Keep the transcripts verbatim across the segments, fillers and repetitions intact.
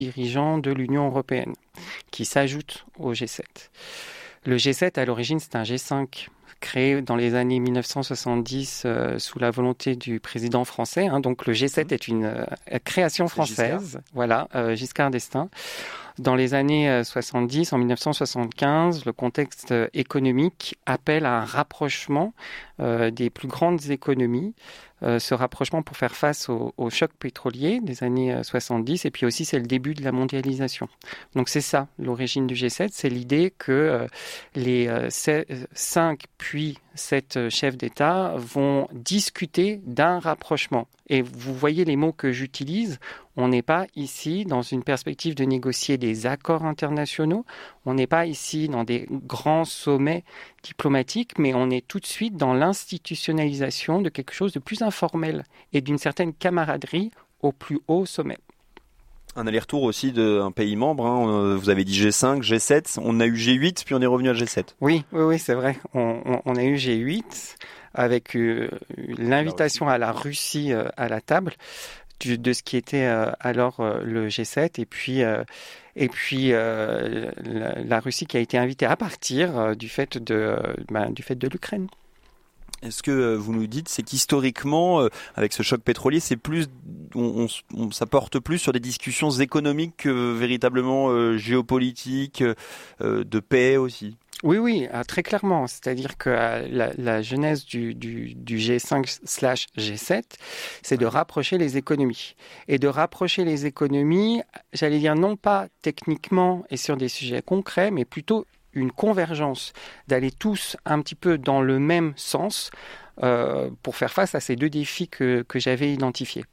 dirigeants de l'Union européenne qui s'ajoutent au G sept. Le G sept, à l'origine, c'est un G cinq créé dans les années mille neuf cent soixante-dix euh, sous la volonté du président français. Hein. Donc le G sept mmh. est une euh, création française. Giscard. Voilà, euh, Giscard d'Estaing. Dans les années soixante-dix, en mille neuf cent soixante-quinze, le contexte économique appelle à un rapprochement euh, des plus grandes économies. Euh, ce rapprochement pour faire face au, au choc pétrolier des années soixante-dix, et puis aussi c'est le début de la mondialisation. Donc c'est ça, l'origine du G sept, c'est l'idée que euh, les euh, cinq puis sept chefs d'État vont discuter d'un rapprochement. Et vous voyez les mots que j'utilise, on n'est pas ici dans une perspective de négocier des accords internationaux, on n'est pas ici dans des grands sommets diplomatiques, mais on est tout de suite dans l'institutionnalisation de quelque chose de plus informel et d'une certaine camaraderie au plus haut sommet. Un aller-retour aussi d'un pays membre, hein. Vous avez dit G cinq, G sept, on a eu G huit, puis on est revenu à G sept. Oui, oui, oui, c'est vrai, on, on, on a eu G huit avec euh, l'invitation à la Russie euh, à la table du, de ce qui était euh, alors euh, le G sept, et puis, euh, et puis euh, la, la Russie qui a été invitée à partir euh, du fait de, euh, bah, du fait de l'Ukraine. Est-ce que vous nous dites, c'est qu'historiquement, avec ce choc pétrolier, c'est plus, on, on, ça porte plus sur des discussions économiques que véritablement euh, géopolitiques, euh, de paix aussi? Oui, oui, très clairement. C'est-à-dire que la, la genèse du, du, du G cinq slash G sept, c'est de rapprocher les économies. Et de rapprocher les économies, j'allais dire non pas techniquement et sur des sujets concrets, mais plutôt une convergence, d'aller tous un petit peu dans le même sens euh, pour faire face à ces deux défis que, que j'avais identifiés.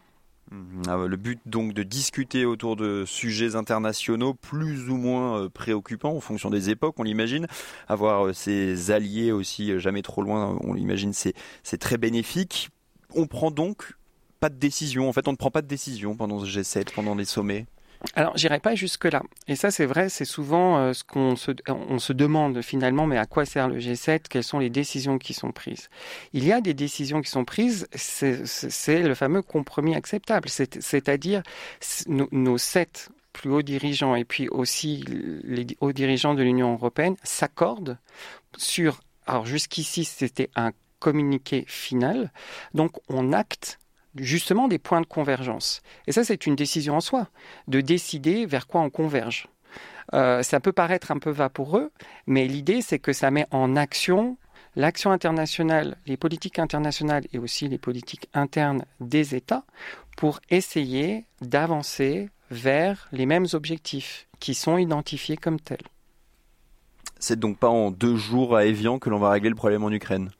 Le but donc de discuter autour de sujets internationaux plus ou moins préoccupants en fonction des époques, on l'imagine. Avoir ses alliés aussi jamais trop loin, on l'imagine, c'est, c'est très bénéfique. On prend donc pas de décision, en fait on ne prend pas de décision pendant ce G sept, pendant les sommets. Alors, j'irai pas jusque-là. Et ça, c'est vrai, c'est souvent euh, ce qu'on se, on se demande finalement, mais à quoi sert le G sept? Quelles sont les décisions qui sont prises? Il y a des décisions qui sont prises, c'est, c'est le fameux compromis acceptable. C'est, c'est-à-dire, nos, nos sept plus hauts dirigeants et puis aussi les hauts dirigeants de l'Union européenne s'accordent sur, alors jusqu'ici, c'était un communiqué final, donc on acte justement des points de convergence. Et ça, c'est une décision en soi, de décider vers quoi on converge. Euh, ça peut paraître un peu vaporeux, mais l'idée, c'est que ça met en action l'action internationale, les politiques internationales et aussi les politiques internes des États pour essayer d'avancer vers les mêmes objectifs qui sont identifiés comme tels. C'est donc pas en deux jours à Évian que l'on va régler le problème en Ukraine?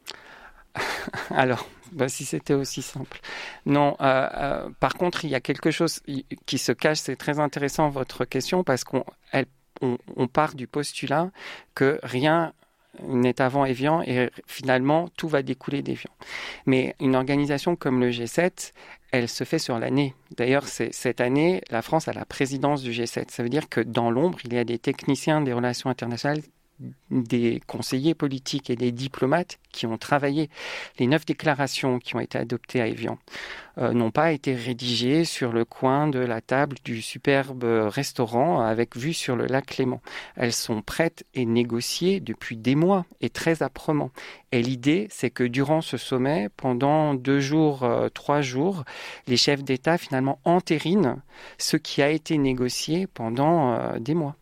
Alors, bah, si c'était aussi simple. Non, euh, euh, par contre, il y a quelque chose qui se cache, c'est très intéressant votre question, parce qu'on elle, on, on part du postulat que rien n'est avant Évian et finalement tout va découler d'Évian. Mais une organisation comme le G sept, elle se fait sur l'année. D'ailleurs, c'est, cette année, la France a la présidence du G sept. Ça veut dire que dans l'ombre, il y a des techniciens des relations internationales, des conseillers politiques et des diplomates qui ont travaillé. Les neuf déclarations qui ont été adoptées à Évian euh, n'ont pas été rédigées sur le coin de la table du superbe restaurant avec vue sur le lac Léman. Elles sont prêtes et négociées depuis des mois et très âprement. Et l'idée, c'est que durant ce sommet, pendant deux jours, euh, trois jours, les chefs d'État finalement entérinent ce qui a été négocié pendant euh, des mois.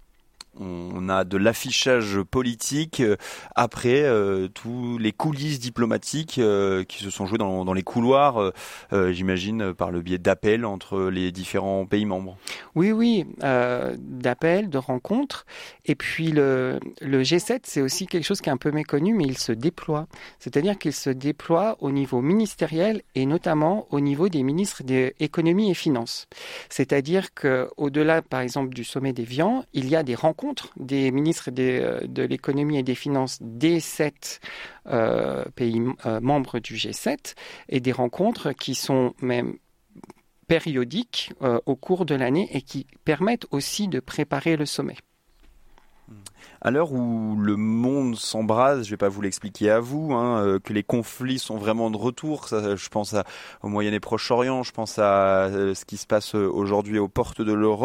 On a de l'affichage politique après euh, tous les coulisses diplomatiques euh, qui se sont jouées dans, dans les couloirs, euh, euh, j'imagine, par le biais d'appels entre les différents pays membres. Oui, oui, euh, d'appels, de rencontres. Et puis le, le G sept, c'est aussi quelque chose qui est un peu méconnu, mais il se déploie. C'est-à-dire qu'il se déploie au niveau ministériel et notamment au niveau des ministres des économies et finances. C'est-à-dire qu'au-delà, par exemple, du sommet d'Évian, il y a des rencontres des ministres des, de l'économie et des finances des sept euh, pays euh, membres du G sept et des rencontres qui sont même périodiques euh, au cours de l'année et qui permettent aussi de préparer le sommet. À l'heure où le monde s'embrase, je ne vais pas vous l'expliquer à vous, hein, euh, que les conflits sont vraiment de retour, ça, je pense à, au Moyen et Proche-Orient, je pense à euh, ce qui se passe aujourd'hui aux portes de l'Europe.